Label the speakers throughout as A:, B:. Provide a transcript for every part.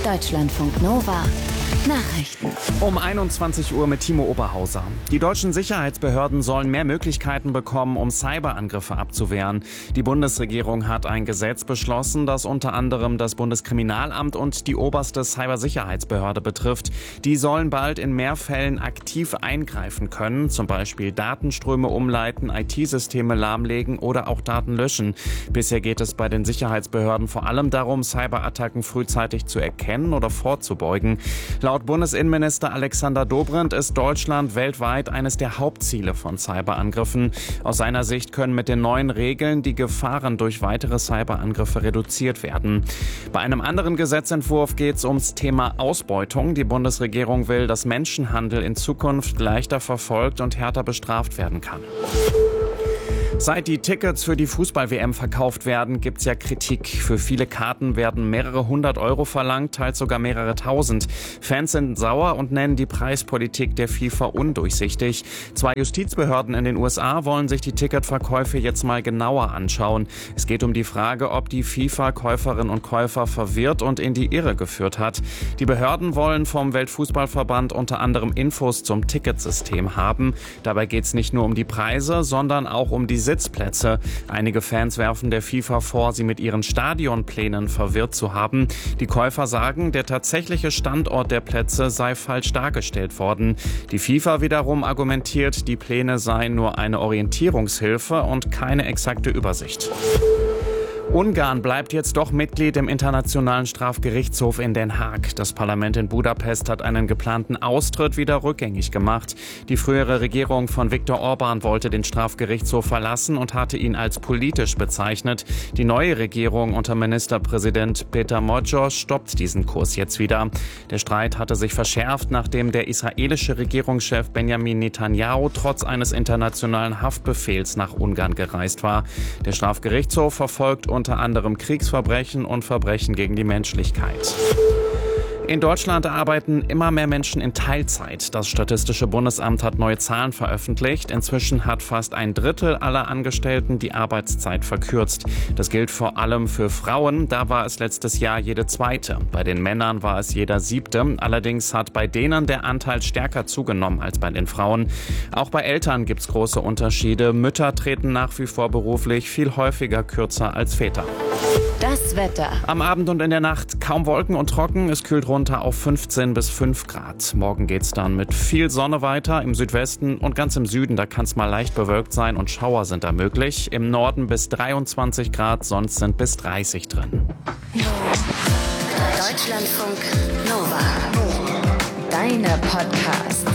A: Deutschlandfunk Nova. Nachrichten.
B: Um 21 Uhr mit Timo Oberhauser. Die deutschen Sicherheitsbehörden sollen mehr Möglichkeiten bekommen, um Cyberangriffe abzuwehren. Die Bundesregierung hat ein Gesetz beschlossen, das unter anderem das Bundeskriminalamt und die oberste Cybersicherheitsbehörde betrifft. Die sollen bald in mehr Fällen aktiv eingreifen können, zum Beispiel Datenströme umleiten, IT-Systeme lahmlegen oder auch Daten löschen. Bisher geht es bei den Sicherheitsbehörden vor allem darum, Cyberattacken frühzeitig zu erkennen oder vorzubeugen. Laut Bundesinnenminister Alexander Dobrindt ist Deutschland weltweit eines der Hauptziele von Cyberangriffen. Aus seiner Sicht können mit den neuen Regeln die Gefahren durch weitere Cyberangriffe reduziert werden. Bei einem anderen Gesetzentwurf geht es ums Thema Ausbeutung. Die Bundesregierung will, dass Menschenhandel in Zukunft leichter verfolgt und härter bestraft werden kann. Seit die Tickets für die Fußball-WM verkauft werden, gibt's ja Kritik. Für viele Karten werden mehrere 100 € verlangt, teils sogar mehrere tausend. Fans sind sauer und nennen die Preispolitik der FIFA undurchsichtig. Zwei Justizbehörden in den USA wollen sich die Ticketverkäufe jetzt mal genauer anschauen. Es geht um die Frage, ob die FIFA Käuferinnen und Käufer verwirrt und in die Irre geführt hat. Die Behörden wollen vom Weltfußballverband unter anderem Infos zum Ticketsystem haben. Dabei geht's nicht nur um die Preise, sondern auch um die Sitzplätze. Einige Fans werfen der FIFA vor, sie mit ihren Stadionplänen verwirrt zu haben. Die Käufer sagen, der tatsächliche Standort der Plätze sei falsch dargestellt worden. Die FIFA wiederum argumentiert, die Pläne seien nur eine Orientierungshilfe und keine exakte Übersicht. Ungarn bleibt jetzt doch Mitglied im Internationalen Strafgerichtshof in Den Haag. Das Parlament in Budapest hat einen geplanten Austritt wieder rückgängig gemacht. Die frühere Regierung von Viktor Orbán wollte den Strafgerichtshof verlassen und hatte ihn als politisch bezeichnet. Die neue Regierung unter Ministerpräsident Péter Magyar stoppt diesen Kurs jetzt wieder. Der Streit hatte sich verschärft, nachdem der israelische Regierungschef Benjamin Netanyahu trotz eines internationalen Haftbefehls nach Ungarn gereist war. Der Strafgerichtshof verfolgt unter anderem Kriegsverbrechen und Verbrechen gegen die Menschlichkeit. In Deutschland arbeiten immer mehr Menschen in Teilzeit. Das Statistische Bundesamt hat neue Zahlen veröffentlicht. Inzwischen hat fast ein Drittel aller Angestellten die Arbeitszeit verkürzt. Das gilt vor allem für Frauen. Da war es letztes Jahr jede zweite. Bei den Männern war es jeder siebte. Allerdings hat bei denen der Anteil stärker zugenommen als bei den Frauen. Auch bei Eltern gibt es große Unterschiede. Mütter treten nach wie vor beruflich viel häufiger kürzer als Väter.
A: Das Wetter.
B: Am Abend und in der Nacht kaum Wolken und trocken. Es kühlt runter auf 15 bis 5 Grad. Morgen geht's dann mit viel Sonne weiter. Im Südwesten und ganz im Süden, da kann es mal leicht bewölkt sein und Schauer sind da möglich. Im Norden bis 23 Grad, sonst sind bis 30 drin.
A: Deutschlandfunk Nova. Deine Podcasts.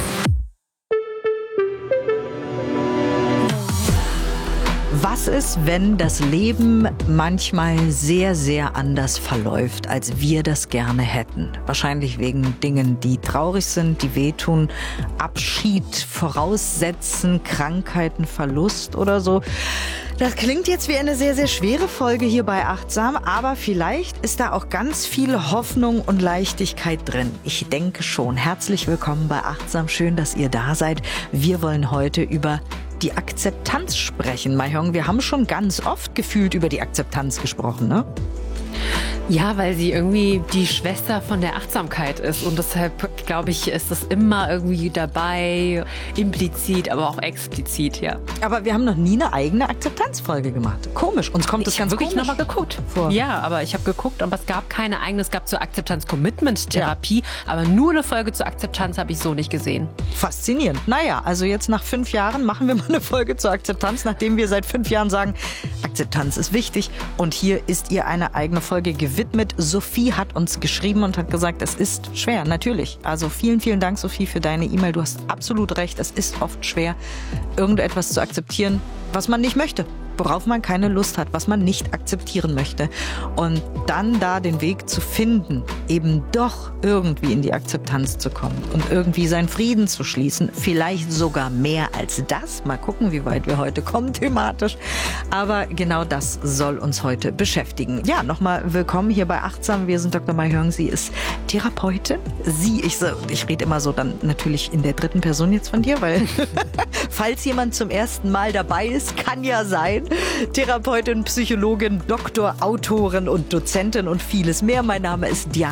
C: Was ist, wenn das Leben manchmal sehr, sehr anders verläuft, als wir das gerne hätten? Wahrscheinlich wegen Dingen, die traurig sind, die wehtun, Abschied voraussetzen, Krankheiten, Verlust oder so. Das klingt jetzt wie eine sehr, sehr schwere Folge hier bei Achtsam, aber vielleicht ist da auch ganz viel Hoffnung und Leichtigkeit drin. Ich denke schon. Herzlich willkommen bei Achtsam. Schön, dass ihr da seid. Wir wollen heute über die Akzeptanz sprechen. Mahjong, wir haben schon ganz oft gefühlt über die Akzeptanz gesprochen, ne?
D: Ja, weil sie irgendwie die Schwester von der Achtsamkeit ist und deshalb, glaube ich, ist das immer irgendwie dabei, implizit, aber auch explizit, ja.
C: Aber wir haben noch nie eine eigene Akzeptanzfolge gemacht. Komisch, uns kommt das ganz komisch
D: nochmal geguckt
C: vor.
D: Ja, aber ich habe geguckt, aber es gab keine eigene, es gab zur Akzeptanz-Commitment-Therapie, aber nur eine Folge zur Akzeptanz habe ich so nicht gesehen.
C: Faszinierend. Naja, also jetzt nach 5 Jahren machen wir mal eine Folge zur Akzeptanz, nachdem wir seit 5 Jahren sagen, Akzeptanz ist wichtig und hier ist ihr eine eigene Folge gewidmet. Sophie hat uns geschrieben und hat gesagt, es ist schwer, natürlich. Also vielen, vielen Dank, Sophie, für deine E-Mail. Du hast absolut recht, es ist oft schwer, irgendetwas zu akzeptieren, was man nicht möchte. worauf man keine Lust hat, was man nicht akzeptieren möchte. Und dann da den Weg zu finden, eben doch irgendwie in die Akzeptanz zu kommen und irgendwie seinen Frieden zu schließen. Vielleicht sogar mehr als das. Mal gucken, wie weit wir heute kommen thematisch. Aber genau das soll uns heute beschäftigen. Ja, nochmal willkommen hier bei Achtsam. Wir sind Dr. Mahjong. Sie ist Therapeutin. Ich rede immer so dann natürlich in der dritten Person jetzt von dir, weil falls jemand zum ersten Mal dabei ist, kann ja sein. Therapeutin, Psychologin, Doktor, Autorin und Dozentin und vieles mehr. Mein Name ist Diana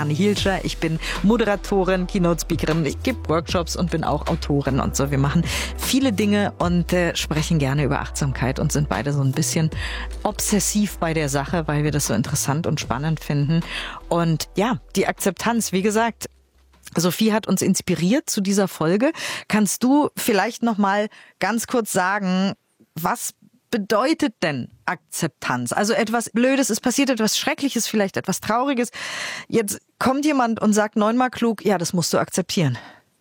C: Hanne Hielscher. Ich bin Moderatorin, Keynote-Speakerin. Ich gebe Workshops und bin auch Autorin und so. Wir machen viele Dinge und sprechen gerne über Achtsamkeit und sind beide so ein bisschen obsessiv bei der Sache, weil wir das so interessant und spannend finden. Und ja, die Akzeptanz, wie gesagt, Sophie hat uns inspiriert zu dieser Folge. Kannst du vielleicht noch mal ganz kurz sagen, was bedeutet denn Akzeptanz? Also etwas Blödes, es passiert etwas Schreckliches, vielleicht etwas Trauriges. Jetzt kommt jemand und sagt 9-mal klug, ja, das musst du akzeptieren.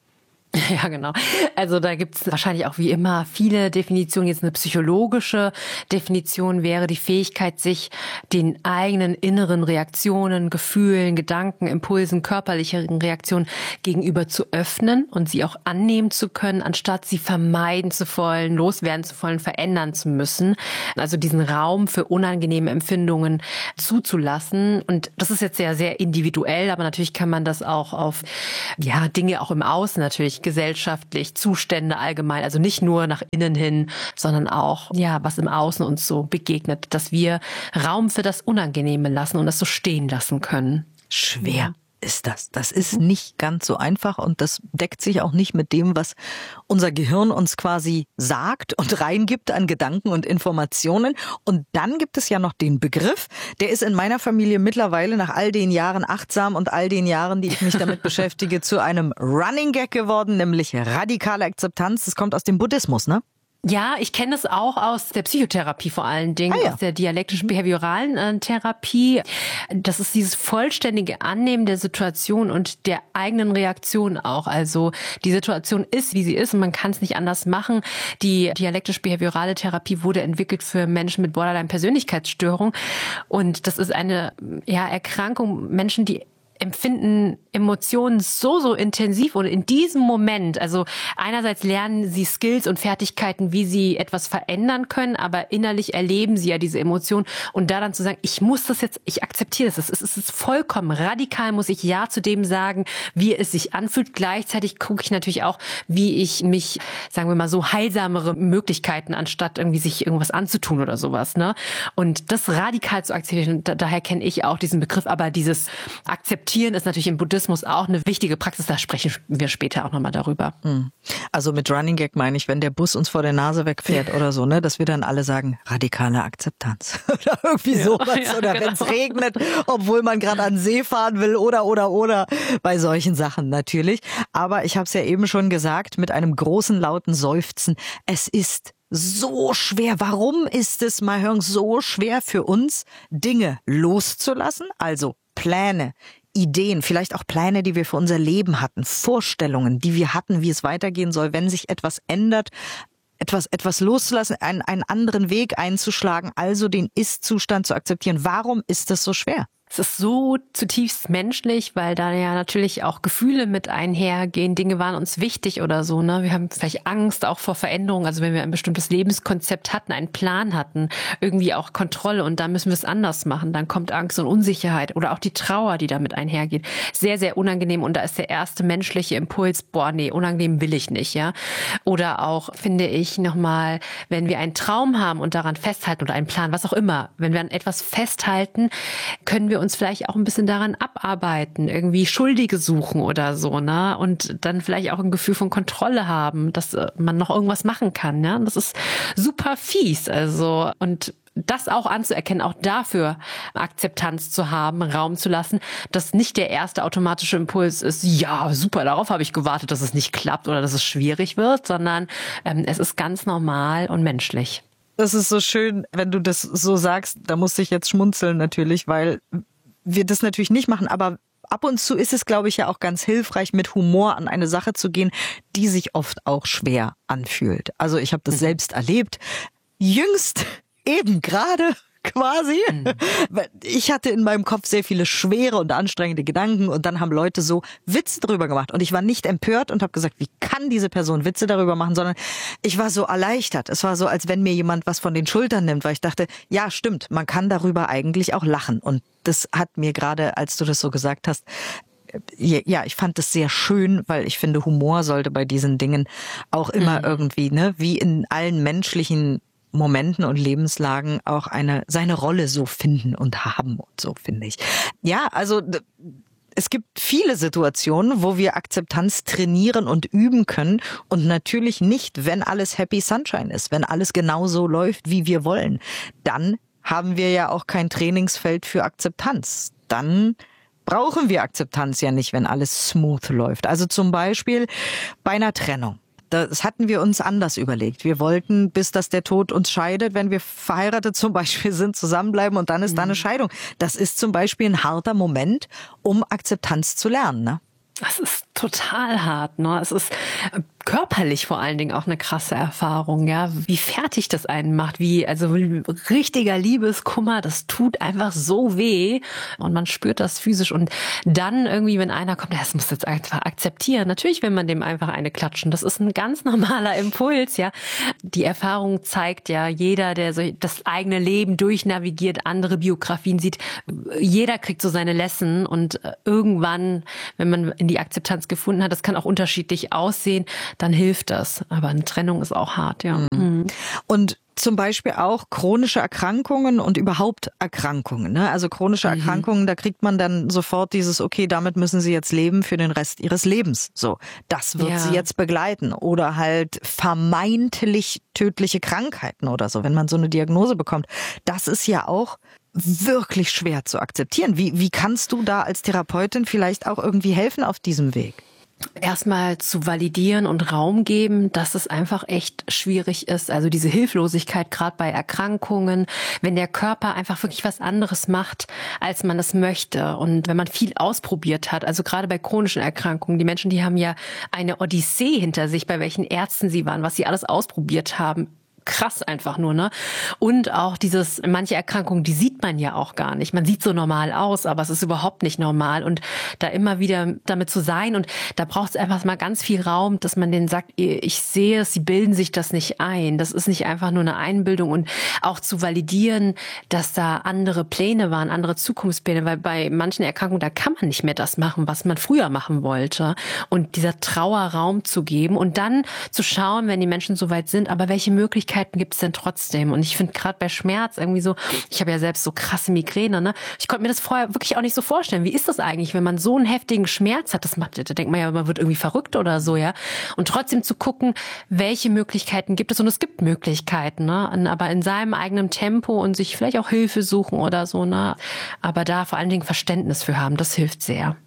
D: Ja, genau. Also da gibt es wahrscheinlich auch wie immer viele Definitionen. Jetzt eine psychologische Definition wäre die Fähigkeit, sich den eigenen inneren Reaktionen, Gefühlen, Gedanken, Impulsen, körperlichen Reaktionen gegenüber zu öffnen und sie auch annehmen zu können, anstatt sie vermeiden zu wollen, loswerden zu wollen, verändern zu müssen. Also diesen Raum für unangenehme Empfindungen zuzulassen. Und das ist jetzt sehr, sehr individuell, aber natürlich kann man das auch auf Dinge auch im Außen natürlich gesellschaftlich, Zustände allgemein, also nicht nur nach innen hin, sondern auch, was im Außen uns so begegnet, dass wir Raum für das Unangenehme lassen und das so stehen lassen können.
C: Schwer ist das. Das ist nicht ganz so einfach und das deckt sich auch nicht mit dem, was unser Gehirn uns quasi sagt und reingibt an Gedanken und Informationen. Und dann gibt es ja noch den Begriff, der ist in meiner Familie mittlerweile nach all den Jahren achtsam und all den Jahren, die ich mich damit beschäftige, zu einem Running Gag geworden, nämlich radikale Akzeptanz. Das kommt aus dem Buddhismus, ne?
D: Ja, ich kenne es auch aus der Psychotherapie vor allen Dingen, aus der dialektischen-behavioralen Therapie. Das ist dieses vollständige Annehmen der Situation und der eigenen Reaktion auch. Also die Situation ist, wie sie ist und man kann es nicht anders machen. Die dialektisch-behaviorale Therapie wurde entwickelt für Menschen mit Borderline-Persönlichkeitsstörung und das ist eine Erkrankung, Menschen, die empfinden Emotionen so intensiv und in diesem Moment, also einerseits lernen sie Skills und Fertigkeiten, wie sie etwas verändern können, aber innerlich erleben sie ja diese Emotionen und da dann zu sagen, ich muss das jetzt, ich akzeptiere das, es ist vollkommen radikal, muss ich Ja zu dem sagen, wie es sich anfühlt. Gleichzeitig gucke ich natürlich auch, wie ich mich, sagen wir mal so, heilsamere Möglichkeiten, anstatt irgendwie sich irgendwas anzutun oder sowas, ne? Und das radikal zu akzeptieren, daher kenne ich auch diesen Begriff, aber dieses Akzeptieren ist natürlich im Buddhismus auch eine wichtige Praxis, da sprechen wir später auch nochmal darüber.
C: Also mit Running Gag meine ich, wenn der Bus uns vor der Nase wegfährt oder so, ne, dass wir dann alle sagen, radikale Akzeptanz oder irgendwie sowas oder wenn es regnet, obwohl man gerade an den See fahren will oder bei solchen Sachen natürlich. Aber ich habe es ja eben schon gesagt, mit einem großen lauten Seufzen, es ist so schwer. Warum ist es, mal hören, so schwer für uns, Dinge loszulassen? Also Pläne, Ideen, vielleicht auch Pläne, die wir für unser Leben hatten, Vorstellungen, die wir hatten, wie es weitergehen soll, wenn sich etwas ändert, etwas loszulassen, einen anderen Weg einzuschlagen, also den Ist-Zustand zu akzeptieren. Warum ist das so schwer?
D: Es ist so zutiefst menschlich, weil da ja natürlich auch Gefühle mit einhergehen. Dinge waren uns wichtig oder so, ne? Wir haben vielleicht Angst auch vor Veränderungen. Also wenn wir ein bestimmtes Lebenskonzept hatten, einen Plan hatten, irgendwie auch Kontrolle und dann müssen wir es anders machen. Dann kommt Angst und Unsicherheit oder auch die Trauer, die damit einhergeht. Sehr, sehr unangenehm und da ist der erste menschliche Impuls, unangenehm will ich nicht, ja? Oder auch, finde ich, nochmal, wenn wir einen Traum haben und daran festhalten oder einen Plan, was auch immer, wenn wir an etwas festhalten, können wir uns vielleicht auch ein bisschen daran abarbeiten, irgendwie Schuldige suchen oder so, ne? Und dann vielleicht auch ein Gefühl von Kontrolle haben, dass man noch irgendwas machen kann, ne? Das ist super fies, also, und das auch anzuerkennen, auch dafür Akzeptanz zu haben, Raum zu lassen, dass nicht der erste automatische Impuls ist, ja, super, darauf habe ich gewartet, dass es nicht klappt oder dass es schwierig wird, sondern es ist ganz normal und menschlich.
C: Das ist so schön, wenn du das so sagst. Da musste ich jetzt schmunzeln natürlich, weil wir das natürlich nicht machen. Aber ab und zu ist es, glaube ich, ja auch ganz hilfreich, mit Humor an eine Sache zu gehen, die sich oft auch schwer anfühlt. Also ich habe das selbst erlebt. Jüngst eben gerade quasi. Ich hatte in meinem Kopf sehr viele schwere und anstrengende Gedanken und dann haben Leute so Witze drüber gemacht und ich war nicht empört und habe gesagt, wie kann diese Person Witze darüber machen, sondern ich war so erleichtert. Es war so, als wenn mir jemand was von den Schultern nimmt, weil ich dachte, ja stimmt, man kann darüber eigentlich auch lachen und das hat mir gerade, als du das so gesagt hast, ja, ich fand das sehr schön, weil ich finde, Humor sollte bei diesen Dingen auch immer irgendwie, ne, wie in allen menschlichen Momenten und Lebenslagen auch seine Rolle so finden und haben und so, finde ich. Ja, also Es gibt viele Situationen, wo wir Akzeptanz trainieren und üben können und natürlich nicht, wenn alles Happy Sunshine ist, wenn alles genauso läuft, wie wir wollen. Dann haben wir ja auch kein Trainingsfeld für Akzeptanz. Dann brauchen wir Akzeptanz ja nicht, wenn alles smooth läuft. Also zum Beispiel bei einer Trennung. Das hatten wir uns anders überlegt. Wir wollten, bis dass der Tod uns scheidet, wenn wir verheiratet zum Beispiel sind, zusammenbleiben und dann ist da eine Scheidung. Das ist zum Beispiel ein harter Moment, um Akzeptanz zu lernen, ne?
D: Das ist total hart, ne? Es ist körperlich vor allen Dingen auch eine krasse Erfahrung, ja, wie fertig das einen macht, also richtiger Liebeskummer, das tut einfach so weh und man spürt das physisch und dann irgendwie, wenn einer kommt, das muss jetzt einfach akzeptieren. Natürlich will man dem einfach eine klatschen, das ist ein ganz normaler Impuls, ja. Die Erfahrung zeigt ja, jeder, der so das eigene Leben durchnavigiert, andere Biografien sieht, jeder kriegt so seine Lesson und irgendwann, wenn man in die Akzeptanz gefunden hat, das kann auch unterschiedlich aussehen, dann hilft das. Aber eine Trennung ist auch hart, ja. Mhm.
C: Und zum Beispiel auch chronische Erkrankungen und überhaupt Erkrankungen, ne? Also chronische Erkrankungen, da kriegt man dann sofort dieses, okay, damit müssen Sie jetzt leben für den Rest Ihres Lebens. So, das wird Sie jetzt begleiten. Oder halt vermeintlich tödliche Krankheiten oder so, wenn man so eine Diagnose bekommt. Das ist ja auch wirklich schwer zu akzeptieren. Wie kannst du da als Therapeutin vielleicht auch irgendwie helfen auf diesem Weg?
D: Erstmal zu validieren und Raum geben, dass es einfach echt schwierig ist. Also diese Hilflosigkeit, gerade bei Erkrankungen, wenn der Körper einfach wirklich was anderes macht, als man es möchte. Und wenn man viel ausprobiert hat, also gerade bei chronischen Erkrankungen, die Menschen, die haben ja eine Odyssee hinter sich, bei welchen Ärzten sie waren, was sie alles ausprobiert haben. Krass einfach nur, ne? Und auch manche Erkrankungen, die sieht man ja auch gar nicht. Man sieht so normal aus, aber es ist überhaupt nicht normal. Und da immer wieder damit zu sein und da braucht es einfach mal ganz viel Raum, dass man denen sagt, ich sehe es, sie bilden sich das nicht ein. Das ist nicht einfach nur eine Einbildung und auch zu validieren, dass da andere Pläne waren, andere Zukunftspläne, weil bei manchen Erkrankungen, da kann man nicht mehr das machen, was man früher machen wollte. Und dieser Trauer Raum zu geben und dann zu schauen, wenn die Menschen soweit sind, aber welche Möglichkeiten gibt es denn trotzdem? Und ich finde gerade bei Schmerz irgendwie so, ich habe ja selbst so krasse Migräne, ne? Ich konnte mir das vorher wirklich auch nicht so vorstellen. Wie ist das eigentlich, wenn man so einen heftigen Schmerz hat? Da denkt man ja, man wird irgendwie verrückt oder so, ja? Und trotzdem zu gucken, welche Möglichkeiten gibt es? Und es gibt Möglichkeiten, ne? Aber in seinem eigenen Tempo und sich vielleicht auch Hilfe suchen oder so, ne? Aber da vor allen Dingen Verständnis für haben, das hilft sehr.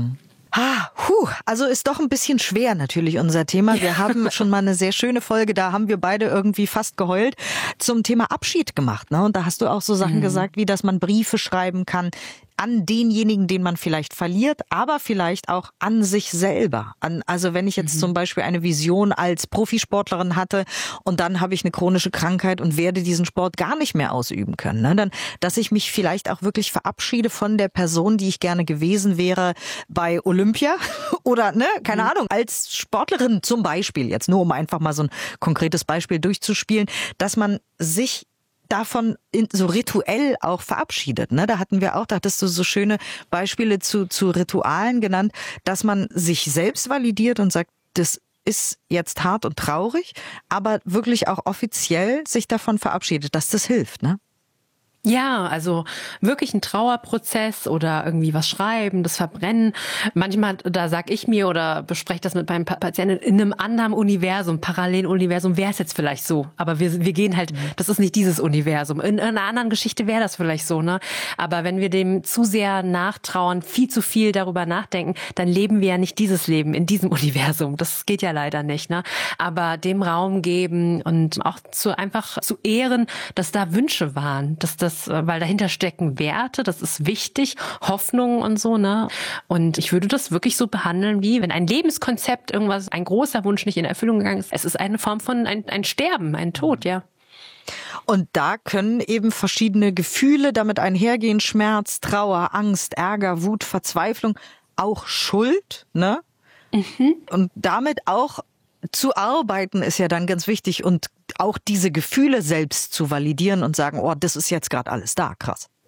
C: Also ist doch ein bisschen schwer natürlich unser Thema. Wir haben schon mal eine sehr schöne Folge, da haben wir beide irgendwie fast geheult, zum Thema Abschied gemacht, ne? Und da hast du auch so Sachen gesagt, wie dass man Briefe schreiben kann an denjenigen, den man vielleicht verliert, aber vielleicht auch an sich selber. Also wenn ich jetzt zum Beispiel eine Vision als Profisportlerin hatte und dann habe ich eine chronische Krankheit und werde diesen Sport gar nicht mehr ausüben können, ne? Dann, dass ich mich vielleicht auch wirklich verabschiede von der Person, die ich gerne gewesen wäre bei Olympia oder, ne, keine Ahnung, als Sportlerin zum Beispiel jetzt, nur um einfach mal so ein konkretes Beispiel durchzuspielen, dass man sich davon so rituell auch verabschiedet, ne? Da hattest du so schöne Beispiele zu Ritualen genannt, dass man sich selbst validiert und sagt, das ist jetzt hart und traurig, aber wirklich auch offiziell sich davon verabschiedet, dass das hilft, ne?
D: Ja, also wirklich ein Trauerprozess oder irgendwie was schreiben, das Verbrennen. Manchmal, da sag ich mir oder bespreche das mit meinen Patienten, in einem anderen Universum, parallelen Universum wäre es jetzt vielleicht so. Aber wir gehen halt, das ist nicht dieses Universum. In einer anderen Geschichte wäre das vielleicht so, ne? Aber wenn wir dem zu sehr nachtrauern, viel zu viel darüber nachdenken, dann leben wir ja nicht dieses Leben in diesem Universum. Das geht ja leider nicht, ne? Aber dem Raum geben und auch einfach zu ehren, dass da Wünsche waren, weil dahinter stecken Werte, das ist wichtig, Hoffnungen und so, ne? Und ich würde das wirklich so behandeln, wie wenn ein Lebenskonzept, ein großer Wunsch nicht in Erfüllung gegangen ist. Es ist eine Form von ein Sterben, ein Tod, ja.
C: Und da können eben verschiedene Gefühle damit einhergehen, Schmerz, Trauer, Angst, Ärger, Wut, Verzweiflung, auch Schuld, ne? Und damit auch zu arbeiten ist ja dann ganz wichtig und auch diese Gefühle selbst zu validieren und sagen, oh, das ist jetzt gerade alles da, krass.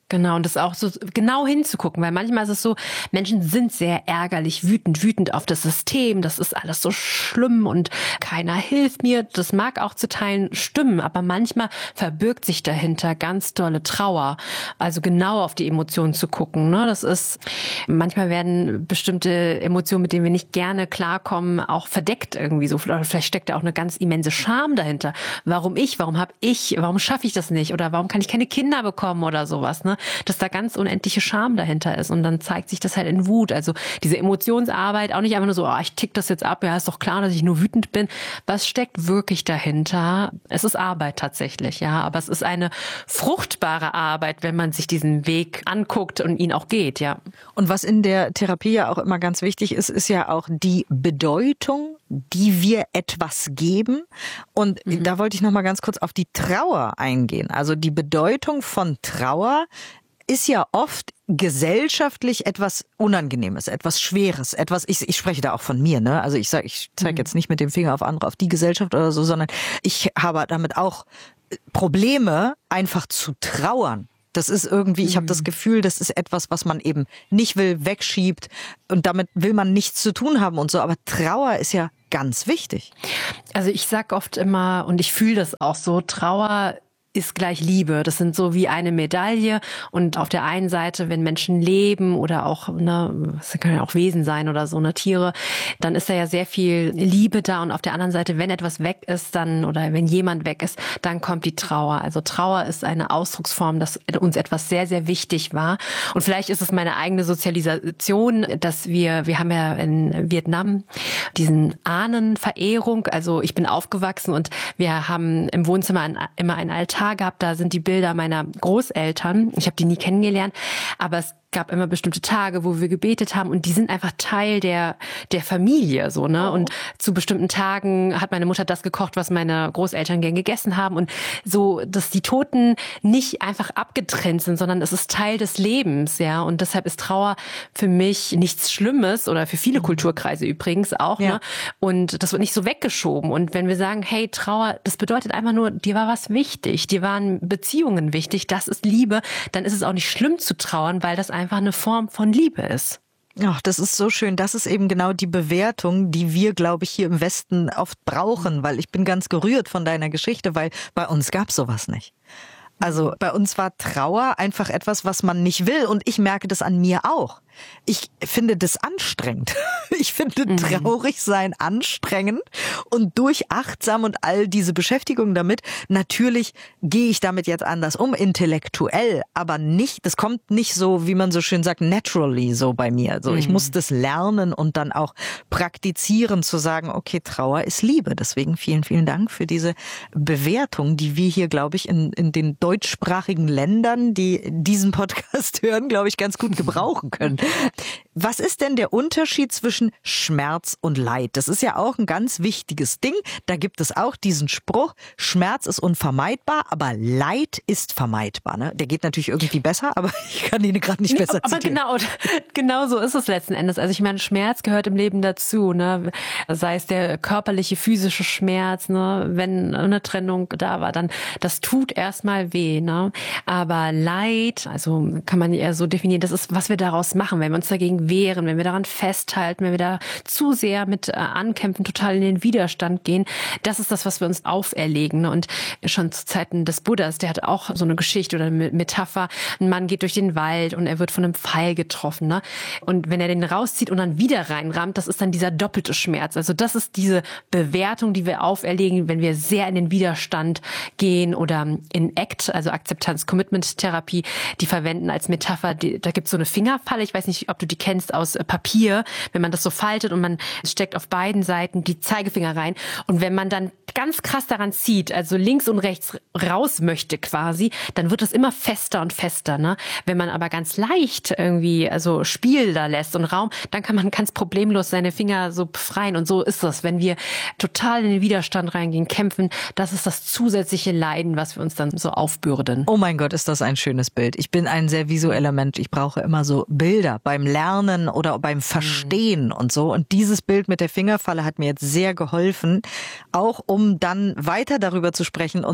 D: Genau, und das auch so genau hinzugucken, weil manchmal ist es so, Menschen sind sehr ärgerlich, wütend auf das System, das ist alles so schlimm und keiner hilft mir. Das mag auch zu Teilen stimmen, aber manchmal verbirgt sich dahinter ganz dolle Trauer. Also genau auf die Emotionen zu gucken, ne? Das ist, manchmal werden bestimmte Emotionen, mit denen wir nicht gerne klarkommen, auch verdeckt irgendwie so. Oder vielleicht steckt da auch eine ganz immense Scham dahinter. Warum schaffe ich das nicht? Oder warum kann ich keine Kinder bekommen oder sowas, ne? Dass da ganz unendliche Scham dahinter ist und dann zeigt sich das halt in Wut. Also diese Emotionsarbeit, auch nicht einfach nur so, ich tick das jetzt ab, ja, ist doch klar, dass ich nur wütend bin. Was steckt wirklich dahinter? Es ist Arbeit tatsächlich, ja, aber es ist eine fruchtbare Arbeit, wenn man sich diesen Weg anguckt und ihn auch geht, ja.
C: Und was in der Therapie ja auch immer ganz wichtig ist, ist ja auch die Bedeutung, die wir etwas geben. Und da wollte ich noch mal ganz kurz auf die Trauer eingehen. Also die Bedeutung von Trauer ist ja oft gesellschaftlich etwas Unangenehmes, etwas Schweres, ich spreche da auch von mir, ne? Also ich zeige jetzt nicht mit dem Finger auf andere, auf die Gesellschaft oder so, sondern ich habe damit auch Probleme, einfach zu trauern. Das ist irgendwie, ich habe das Gefühl, das ist etwas, was man eben nicht will, wegschiebt und damit will man nichts zu tun haben und so. Aber Trauer ist ja ganz wichtig.
D: Also ich sag oft immer, und ich fühle das auch so, Trauer ist gleich Liebe. Das sind so wie eine Medaille. Und auf der einen Seite, wenn Menschen leben oder auch, das können ja auch Wesen sein oder so, Tiere, dann ist da ja sehr viel Liebe da. Und auf der anderen Seite, wenn etwas weg ist, oder wenn jemand weg ist, dann kommt die Trauer. Also Trauer ist eine Ausdrucksform, dass uns etwas sehr, sehr wichtig war. Und vielleicht ist es meine eigene Sozialisation, dass wir haben ja in Vietnam diesen Ahnenverehrung. Also ich bin aufgewachsen und wir haben im Wohnzimmer immer einen Altar gehabt, da sind die Bilder meiner Großeltern. Ich habe die nie kennengelernt, aber es gab immer bestimmte Tage, wo wir gebetet haben und die sind einfach Teil der Familie, so, ne? Und zu bestimmten Tagen hat meine Mutter das gekocht, was meine Großeltern gern gegessen haben und so, dass die Toten nicht einfach abgetrennt sind, sondern es ist Teil des Lebens, ja? Und deshalb ist Trauer für mich nichts Schlimmes oder für viele Kulturkreise übrigens auch, ne? Und das wird nicht so weggeschoben. Und wenn wir sagen, hey, Trauer, das bedeutet einfach nur, dir war was wichtig, dir waren Beziehungen wichtig, das ist Liebe, dann ist es auch nicht schlimm zu trauern, weil das einfach eine Form von Liebe ist.
C: Ach, das ist so schön. Das ist eben genau die Bewertung, die wir, glaube ich, hier im Westen oft brauchen, weil ich bin ganz gerührt von deiner Geschichte, weil bei uns gab es sowas nicht. Also bei uns war Trauer einfach etwas, was man nicht will und ich merke das an mir auch. Ich finde das anstrengend. Ich finde traurig sein anstrengend und durch achtsam und all diese Beschäftigung damit, natürlich gehe ich damit jetzt anders um, intellektuell, aber nicht, das kommt nicht so, wie man so schön sagt, naturally so bei mir. Also ich muss das lernen und dann auch praktizieren, zu sagen, okay, Trauer ist Liebe. Deswegen vielen, vielen Dank für diese Bewertung, die wir hier, glaube ich, in den deutschsprachigen Ländern, die diesen Podcast hören, glaube ich, ganz gut gebrauchen können. Was ist denn der Unterschied zwischen Schmerz und Leid? Das ist ja auch ein ganz wichtiges Ding. Da gibt es auch diesen Spruch, Schmerz ist unvermeidbar, aber Leid ist vermeidbar. Ne? Der geht natürlich irgendwie besser, aber ich kann ihn gerade nicht besser zitieren.
D: Aber genau so ist es letzten Endes. Also ich meine, Schmerz gehört im Leben dazu. Ne? Sei es der körperliche, physische Schmerz, ne? Wenn eine Trennung da war, dann das tut erstmal weh. Ne? Aber Leid, also kann man eher so definieren, das ist, was wir daraus machen, wenn wir uns dagegen wehren, wenn wir daran festhalten, wenn wir da zu sehr mit ankämpfen, total in den Widerstand gehen. Das ist das, was wir uns auferlegen. Ne? Und schon zu Zeiten des Buddhas, der hat auch so eine Geschichte oder eine Metapher. Ein Mann geht durch den Wald und er wird von einem Pfeil getroffen. Ne? Und wenn er den rauszieht und dann wieder reinrammt, das ist dann dieser doppelte Schmerz. Also das ist diese Bewertung, die wir auferlegen, wenn wir sehr in den Widerstand gehen oder in ACT, also Akzeptanz-Commitment-Therapie, die verwenden als Metapher, da gibt es so eine Fingerfalle, ich weiß nicht, ob du die kennst, aus Papier, wenn man das so faltet und man steckt auf beiden Seiten die Zeigefinger rein und wenn man dann ganz krass daran zieht, also links und rechts raus möchte quasi, dann wird das immer fester und fester. Ne? Wenn man aber ganz leicht irgendwie also Spiel da lässt und Raum, dann kann man ganz problemlos seine Finger so befreien und so ist das, wenn wir total in den Widerstand reingehen, kämpfen, das ist das zusätzliche Leiden, was wir uns dann so aufbürden.
C: Oh mein Gott, ist das ein schönes Bild. Ich bin ein sehr visueller Mensch. Ich brauche immer so Bilder beim Lernen oder beim Verstehen und so. Und dieses Bild mit der Fingerfalle hat mir jetzt sehr geholfen, auch um dann weiter darüber zu sprechen und damit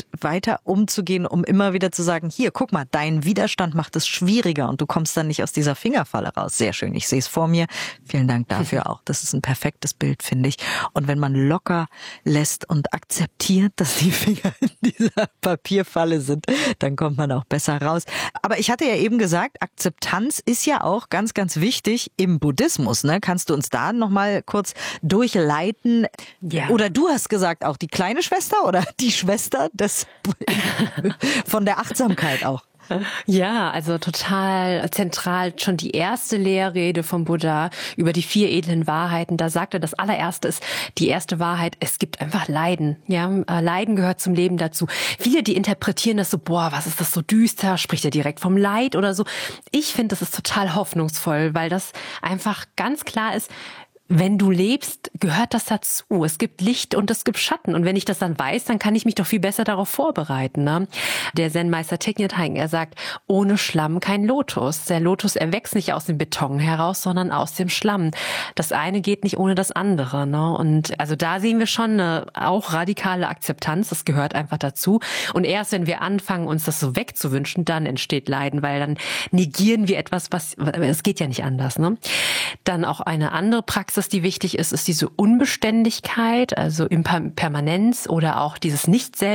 C: damit weiter umzugehen, um immer wieder zu sagen, hier, guck mal, dein Widerstand macht es schwieriger und du kommst dann nicht aus dieser Fingerfalle raus. Sehr schön, ich sehe es vor mir. Vielen Dank dafür auch. Das ist ein perfektes Bild, finde ich. Und wenn man locker lässt und akzeptiert, dass die Finger in dieser Papierfalle sind, dann kommt man auch besser raus. Aber ich hatte ja eben gesagt, Akzeptanz ist ja auch ganz, ganz wichtig im Buddhismus. Ne? Kannst du uns da nochmal kurz durchleiten?
D: Ja.
C: Oder du hast gesagt, auch die kleine Schwester oder die Schwester von der Achtsamkeit auch.
D: Ja, also total zentral schon die erste Lehrrede vom Buddha über die 4 edlen Wahrheiten. Da sagt er, das allererste ist die erste Wahrheit, es gibt einfach Leiden. Ja, Leiden gehört zum Leben dazu. Viele, die interpretieren das so, boah, was ist das so düster? Spricht er direkt vom Leid oder so? Ich finde, das ist total hoffnungsvoll, weil das einfach ganz klar ist, wenn du lebst, gehört das dazu. Es gibt Licht und es gibt Schatten. Und wenn ich das dann weiß, dann kann ich mich doch viel besser darauf vorbereiten. Ne? Der Zen-Meister Thich Nhat Hanh, er sagt, ohne Schlamm kein Lotus. Der Lotus erwächst nicht aus dem Beton heraus, sondern aus dem Schlamm. Das eine geht nicht ohne das andere. Ne? Und also da sehen wir schon eine auch radikale Akzeptanz. Das gehört einfach dazu. Und erst wenn wir anfangen, uns das so wegzuwünschen, dann entsteht Leiden, weil dann negieren wir etwas, es geht ja nicht anders. Ne? Dann auch eine andere Praxis, die wichtig ist, ist diese Unbeständigkeit, also Impermanenz oder auch dieses Nicht-Selbst